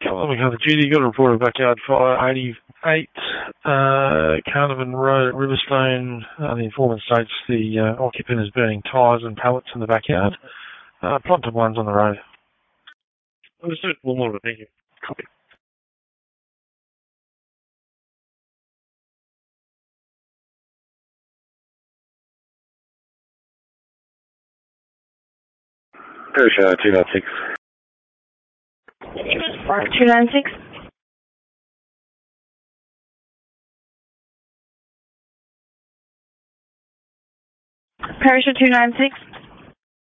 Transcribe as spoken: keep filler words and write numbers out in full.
Colin McCullough duty, got a report of backyard fire, eighty-eight, uh, Carnarvon Road, Riverstone. Uh, the informant states the uh, occupant is burning tyres and pallets in the backyard. Uh, Pronto one's on the road. Understood. One more, thank you. Copy. Perisher two nine six. two nine six. Perisher two nine six.